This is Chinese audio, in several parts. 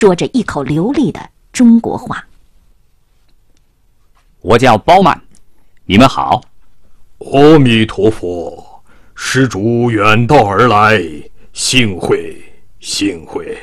说着一口流利的中国话。 我叫包曼，你们好。 阿弥陀佛，施主远道而来，幸会幸会。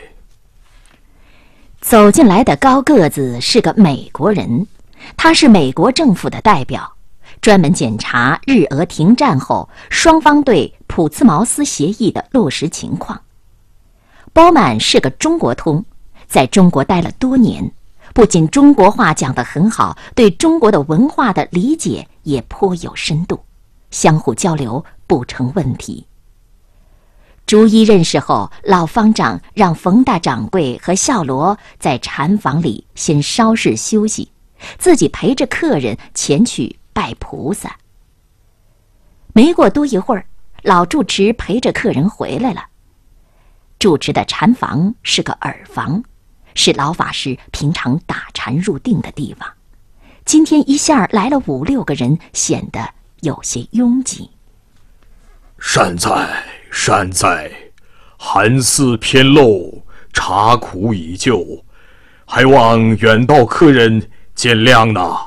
走进来的高个子是个美国人，他是美国政府的代表，专门检查日俄停战后双方对普茨茅斯协议的落实情况。包曼是个中国通，在中国待了多年，不仅中国话讲得很好，对中国的文化的理解也颇有深度，相互交流不成问题。逐一认识后，老方丈让冯大掌柜和孝罗在禅房里先稍事休息，自己陪着客人前去拜菩萨。没过多一会儿，老住持陪着客人回来了。住持的禅房是个耳房，是老法师平常打禅入定的地方。今天一下来了5、6个人，显得有些拥挤。 善哉善哉，寒寺偏陋，茶苦已旧，还望远道客人见谅呢。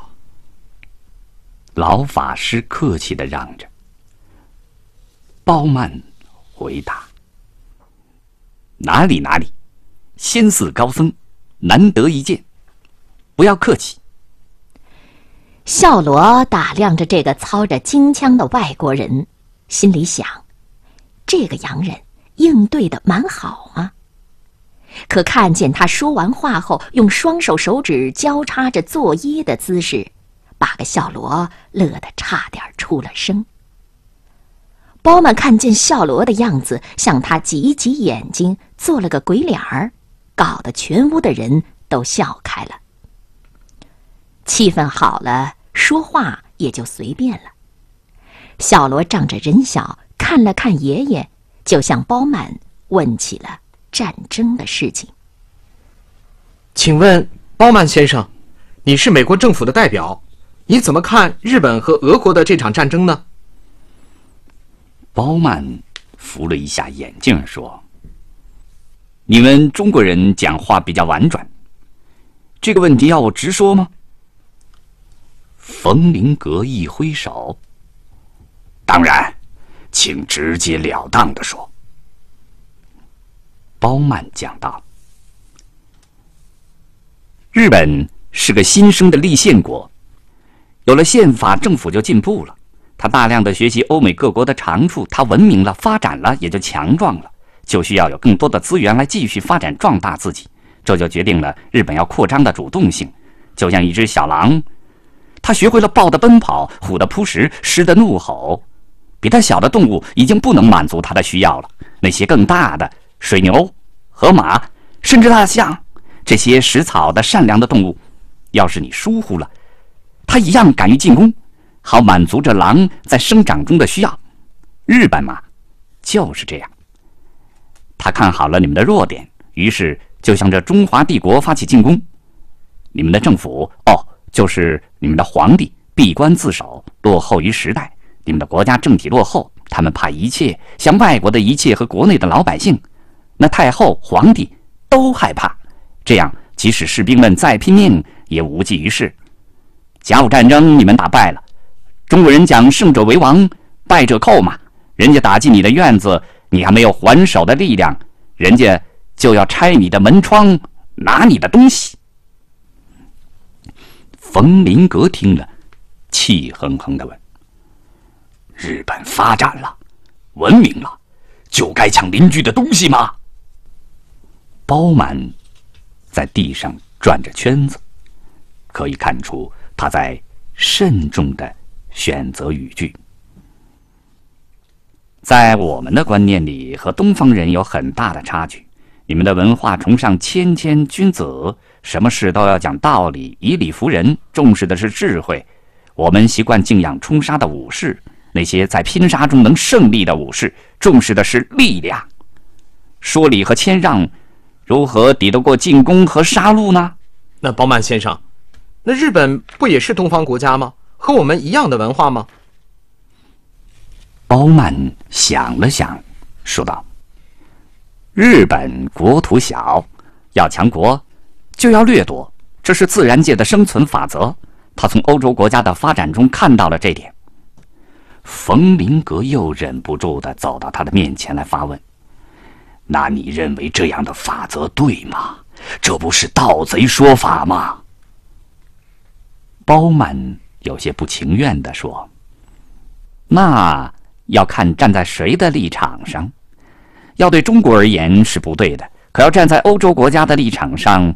老法师客气地让着。包曼回答：哪里哪里，仙寺高僧，难得一见，不要客气。 孝罗打量着这个操着京腔的外国人，心里想，这个洋人应对得蛮好啊。可看见他说完话后用双手手指交叉着作揖的姿势，把个孝罗乐得差点出了声。包曼看见孝罗的样子，向他挤挤眼睛，做了个鬼脸儿，搞得全屋的人都笑开了。气氛好了，说话也就随便了。孝罗仗着人小，看了看爷爷，就向包曼问起了战争的事情。 请问包曼先生，你是美国政府的代表，你怎么看日本和俄国的这场战争呢？ 包曼扶了一下眼镜说：你们中国人讲话比较婉转，这个问题要我直说吗？冯林格一挥手：当然，请直截了当地说。包曼讲道：日本是个新生的立宪国，有了宪法，政府就进步了。他大量的学习欧美各国的长处，他文明了，发展了，也就强壮了，就需要有更多的资源来继续发展壮大自己。这就决定了日本要扩张的主动性，就像一只小狼，他学会了豹的奔跑，虎的扑食，狮的怒吼。比他小的动物已经不能满足他的需要了，那些更大的水牛、河马，甚至大象，这些食草的善良的动物，要是你疏忽了，他一样敢于进攻，好满足着狼在生长中的需要。日本嘛，就是这样。他看好了你们的弱点，于是就向着中华帝国发起进攻。你们的政府，就是你们的皇帝，闭关自守，落后于时代。你们的国家政体落后，他们怕一切，像外国的一切和国内的老百姓，那太后、皇帝都害怕。这样，即使士兵们再拼命，也无济于事。甲午战争你们打败了，中国人讲胜者为王，败者寇嘛。人家打进你的院子，你还没有还手的力量，人家就要拆你的门窗，拿你的东西。冯林格听了，气哼哼地问：日本发展了，文明了，就该抢邻居的东西吗？包曼在地上转着圈子，可以看出他在慎重地选择语句。在我们的观念里，和东方人有很大的差距。你们的文化崇尚谦谦君子，什么事都要讲道理，以理服人，重视的是智慧。我们习惯敬仰冲杀的武士，那些在拼杀中能胜利的武士，重视的是力量。说理和谦让，如何抵得过进攻和杀戮呢？ 那包曼先生，那日本不也是东方国家吗？和我们一样的文化吗？ 包曼想了想，说道：日本国土小， 要强国，就要掠夺，这是自然界的生存法则。他从欧洲国家的发展中看到了这点。冯林格又忍不住地走到他的面前来发问：那你认为这样的法则对吗？这不是盗贼说法吗？包曼有些不情愿地说：那要看站在谁的立场上。要对中国而言是不对的，可要站在欧洲国家的立场上，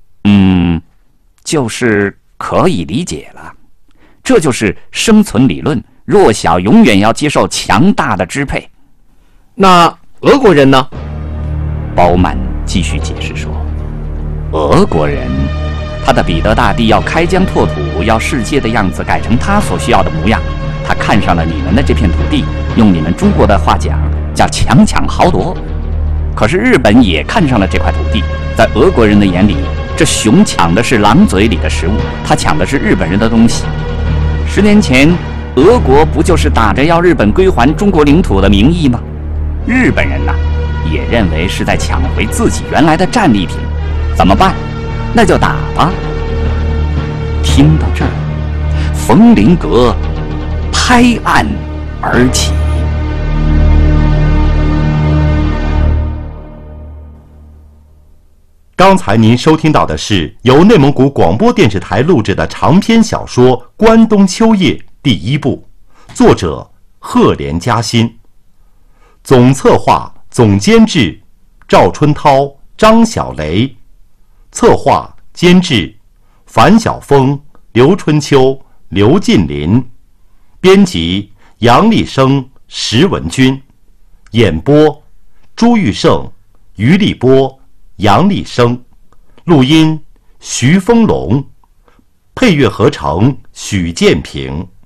就是可以理解了。这就是生存理论，弱小永远要接受强大的支配。 那俄国人呢？ 包曼继续解释说，俄国人，他的彼得大帝要开疆拓土，要世界的样子改成他所需要的模样。他看上了你们的这片土地，用你们中国的话讲，叫强抢豪夺。可是日本也看上了这块土地，在俄国人的眼里，这熊抢的是狼嘴里的食物，他抢的是日本人的东西。10年前，俄国不就是打着要日本归还中国领土的名义吗？日本人也认为是在抢回自己原来的战利品。怎么办？那就打吧。听到这儿，冯林格拍案而起。 刚才您收听到的是由内蒙古广播电视台录制的长篇小说《关东秋叶》第1部，作者赫连嘉欣，总策划、总监制赵春涛、张小雷，策划、监制樊晓峰、刘春秋、刘进林，编辑杨立生、石文军，演播朱玉胜、于立波、杨立生，录音徐丰龙，配乐合成许建平。